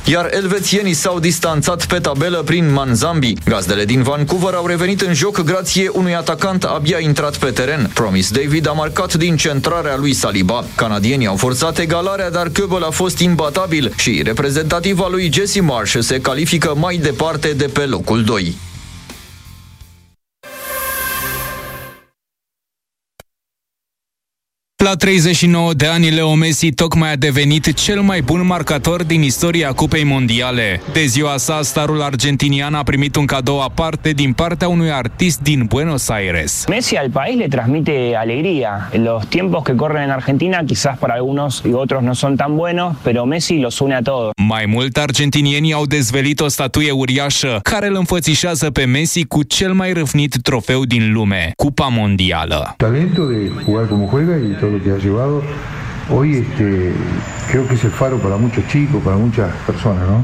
iar elvețienii s-au distanțat pe tabelă prin Manzambi. Gazdele din Vancouver au revenit în joc grație unui atacant abia intrat pe teren. Promis David a marcat din centrarea lui Saliba. Canadienii au forțat egalarea, dar Köbel a fost imbatabil și reprezentativa lui Jesse Marsh se califică mai departe de pe locul 2. La 39 de ani, Leo Messi tocmai a devenit cel mai bun marcator din istoria Cupei Mondiale. De ziua sa, starul argentinian a primit un cadou aparte din partea unui artist din Buenos Aires. Messi al país le transmite alegría. Los tiempos que corren en Argentina quizás para algunos y otros no son tan buenos, pero Messi los une a todos. Mai mult, argentinienii au dezvăluit o statuie uriașă care îl înfățișează pe Messi cu cel mai râvnit trofeu din lume, Cupa Mondială. Talento de jugar como juega y todo lo que ha llevado hoy creo que es el faro para muchos chicos, para muchas personas, ¿no?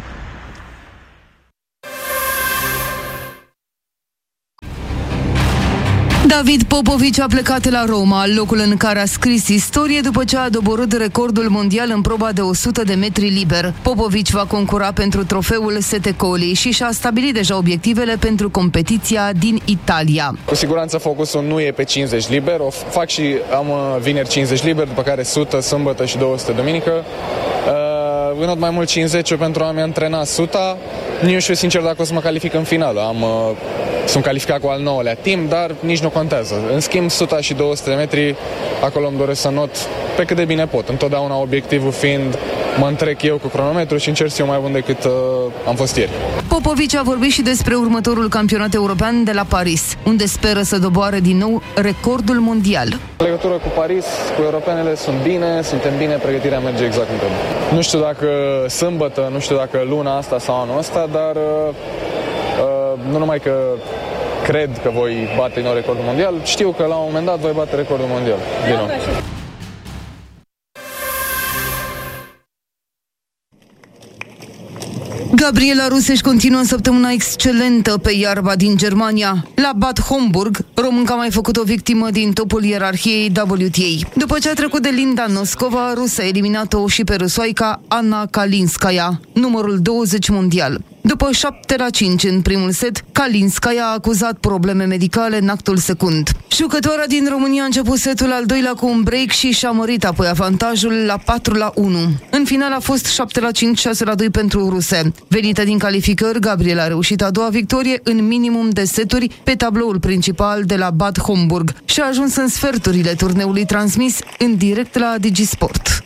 David Popovici a plecat la Roma, locul în care a scris istorie după ce a doborât recordul mondial în proba de 100 de metri liber. Popovici va concura pentru trofeul Sete Coli și și-a stabilit deja obiectivele pentru competiția din Italia. Cu siguranță focusul nu e pe 50 liber, o fac și am vineri 50 liber, după care 100 sâmbătă și 200 duminică. Vânăt mai mult 50 pentru a-mi antrena 100. Nu știu sincer dacă o să mă calific în finală. Sunt calificat cu al 9-lea timp, dar nici nu contează. În schimb, 100 și 200 de metri, acolo îmi doresc să not pe cât de bine pot. Întotdeauna obiectivul fiind, mă întrec eu cu cronometru și încerc să eu mai bun decât am fost ieri. Popovici a vorbit și despre următorul campionat european de la Paris, unde speră să doboare din nou recordul mondial. În legătură cu Paris, cu europeanele suntem bine, pregătirea merge exact cum trebuie. Nu știu dacă sâmbătă, nu știu dacă luna asta sau anul ăsta, dar nu numai că cred că voi bate din nou recordul mondial, știu că la un moment dat voi bate recordul mondial din nou. Gabriela Rus își continuă săptămâna excelentă pe iarba din Germania. La Bad Homburg, românca a mai făcut o victimă din topul ierarhiei WTA. După ce a trecut de Linda Noskova, Rus a eliminat-o și pe rusoaica Anna Kalinskaya, numărul 20 mondial. După 7-5 în primul set, Kalinskaya a acuzat probleme medicale în actul secund. Jucătoarea din România a început setul al doilea cu un break și și-a mărit apoi avantajul la 4-1. În final a fost 7-5, 6-2 pentru ruse. Venită din calificări, Gabriela a reușit a doua victorie în minimum de seturi pe tabloul principal de la Bad Homburg și a ajuns în sferturile turneului transmis în direct la Digisport.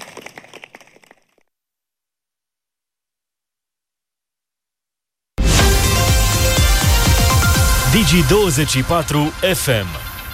Digi24 FM.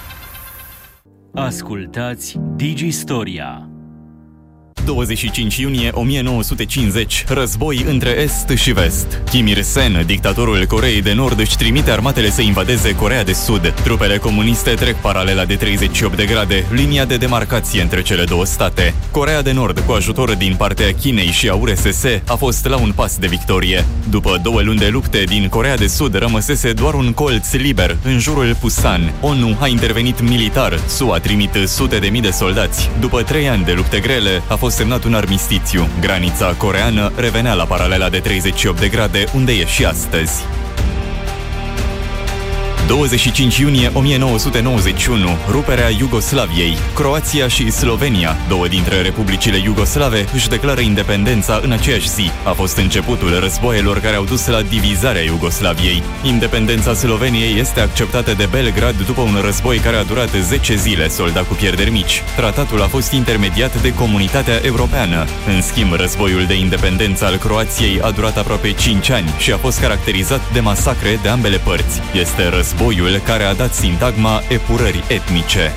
Ascultați Digistoria. 25 iunie 1950, război între Est și Vest. Kim Il-sen, dictatorul Coreei de Nord, își trimite armatele să invadeze Coreea de Sud. Trupele comuniste trec paralela de 38 de grade, linia de demarcație între cele două state. Coreea de Nord, cu ajutor din partea Chinei și a URSS, a fost la un pas de victorie. După 2 luni de lupte, din Coreea de Sud rămăsese doar un colț liber, în jurul Pusan. ONU a intervenit militar, SUA trimit sute de mii de soldați. După 3 ani de lupte grele, a fost semnat un armistițiu. Granița coreeană revenea la paralela de 38 de grade, unde e și astăzi. 25 iunie 1991, ruperea Iugoslaviei. Croația și Slovenia, două dintre republicile iugoslave, își declară independența în aceeași zi. A fost începutul războaielor care au dus la divizarea Iugoslaviei. Independența Sloveniei este acceptată de Belgrad după un război care a durat 10 zile, soldat cu pierderi mici. Tratatul a fost intermediat de Comunitatea Europeană. În schimb, războiul de independență al Croației a durat aproape 5 ani și a fost caracterizat de masacre de ambele părți. Este războiul care a dat sintagma epurării etnice.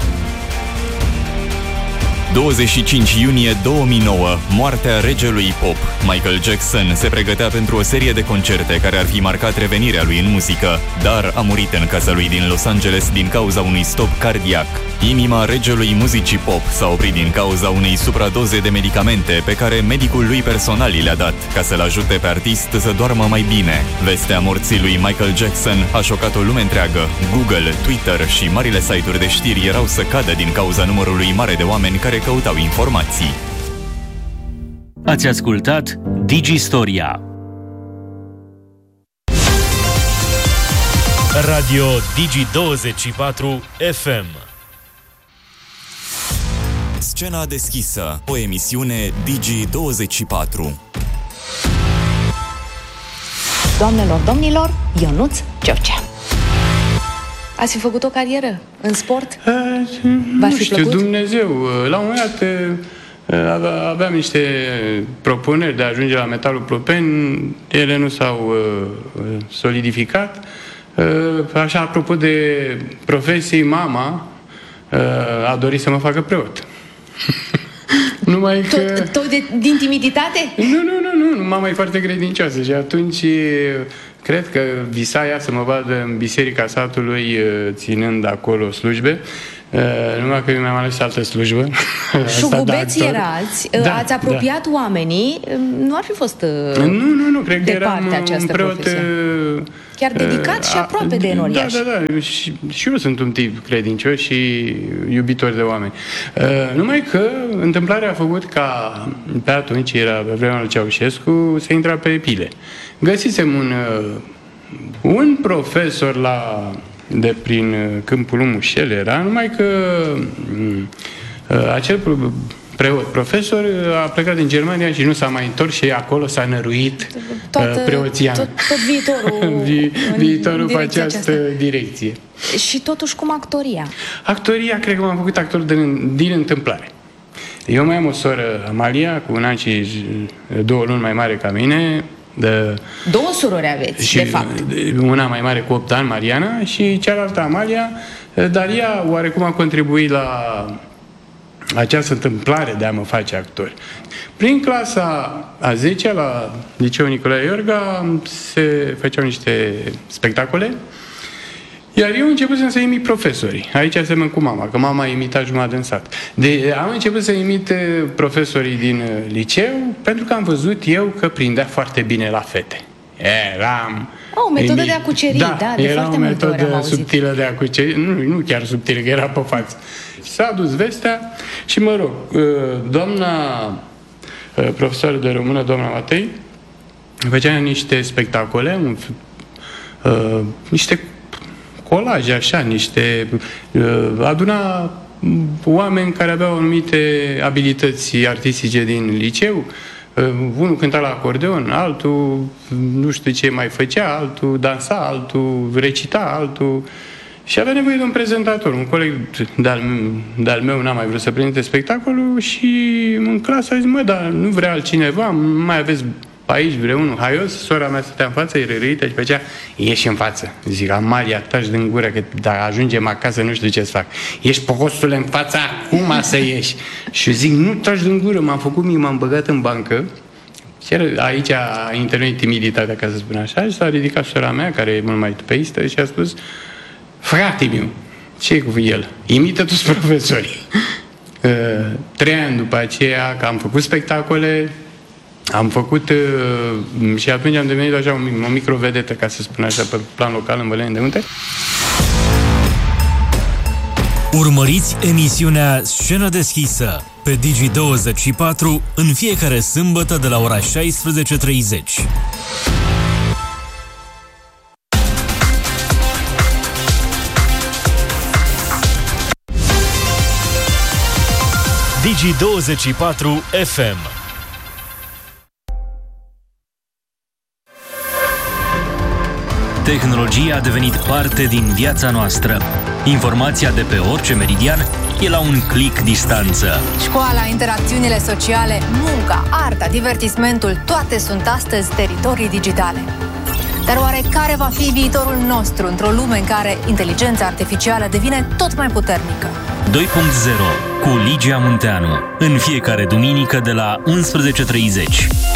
25 iunie 2009, moartea regelui pop. Michael Jackson se pregătea pentru o serie de concerte care ar fi marcat revenirea lui în muzică, dar a murit în casa lui din Los Angeles din cauza unui stop cardiac. Inima regelui muzicii pop s-a oprit din cauza unei supradoze de medicamente pe care medicul lui personal le-a dat, ca să-l ajute pe artist să doarmă mai bine. Vestea morții lui Michael Jackson a șocat o lume întreagă. Google, Twitter și marile site-uri de știri erau să cadă din cauza numărului mare de oameni care căutau informații. Ați ascultat Digistoria. Radio Digi24 FM. Scena deschisă, o emisiune Digi24. Doamnelor, domnilor, Ionuț George. Ați fi făcut o carieră în sport? Nu știu, Dumnezeu. La un moment dat aveam niște propuneri de a ajunge la Metalul Plopeni, ele nu s-au solidificat. Așa, apropo de profesii, mama a dorit să mă facă preot. Numai că... Tot din timiditate? Nu, mama e foarte credincioasă și atunci cred că visa ea să mă vadă în biserica satului ținând acolo slujbe. Numai că eu mi-am ales altă slujbă. Șugubeți erați, ați apropiat oamenii, nu ar fi fost Nu, cred că eram un preot chiar dedicat și aproape de enoriaș. Da, și eu sunt un tip credincios și iubitor de oameni. Numai că întâmplarea a făcut ca pe atunci, era pe vremea lui Ceaușescu, să intra pe pile. Găsisem un profesor de prin Câmpul Mușel era, numai că acel preot, profesor, a plecat din Germania și nu s-a mai întors și acolo s-a năruit preoția. Tot viitorul pe această direcție. Și totuși cum actoria? Actoria, cred că m-am făcut actor din întâmplare. Eu mai am o soră, Amalia, cu 1 an și 2 luni mai mare ca mine. Două surori aveți, de fapt. Una mai mare cu 8 ani, Mariana, și cealaltă, Amalia, dar ea oarecum a contribuit la această întâmplare de a mă face actor. Prin clasa a 10-a, la Liceul Nicolae Iorga, se făceau niște spectacole, iar eu începusem să imit profesorii. Aici semăn cu mama, că mama imita jumătate în sat. Am început să imit profesorii din liceu, pentru că am văzut eu că prindea foarte bine la fete. O metodă de a cuceri, de era foarte o multe ori metodă subtilă de a cuceri, nu chiar subtilă, că era pe față. S-a dus vestea și, mă rog, doamna profesoară de română, doamna Matei, făcea niște spectacole, niște colaje, așa, aduna oameni care aveau anumite abilități artistice din liceu. Unul cânta la acordeon, altul nu știu ce mai făcea, altul dansa, altul recita, altul... Și avea nevoie de un prezentator. Un coleg de-al meu n-a mai vrut să prezinte spectacolul și în clasă a zis, dar nu vrea altcineva, mai aveți aici vreunul haios? Sora mea stătea în față, e rărită și pe aceea, ieși în față. Zic, Amalia, taci din gură, că dacă ajungem acasă nu știu ce să fac. Ești postule în fața, acum să ieși. Și zic, nu taci din gură, m-am băgat în bancă. Și aici a intervenit timiditatea, ca să spun așa, și s-a ridicat sora mea, care e mult mai tupeistă, și a spus, frate meu, ce e cu el? Imită toți profesorii. 3 ani după aceea, că am făcut spectacole, am făcut și atunci am devenit așa o microvedetă, ca să spun așa, pe plan local în Băleni de Unte. Urmăriți emisiunea Scenă deschisă pe Digi24 în fiecare sâmbătă de la ora 16:30. Digi24 FM. Tehnologia a devenit parte din viața noastră. Informația de pe orice meridian e la un click distanță. Școala, interacțiunile sociale, munca, arta, divertismentul, toate sunt astăzi teritorii digitale. Dar oare care va fi viitorul nostru într-o lume în care inteligența artificială devine tot mai puternică? 2.0 cu Ligia Munteanu, în fiecare duminică de la 11:30.